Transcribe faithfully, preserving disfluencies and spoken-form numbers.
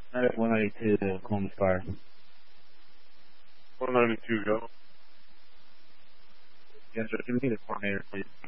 one ninety-two to Columbus Fire. one ninety-two, go. Yes, sir. Give me the coordinator, please.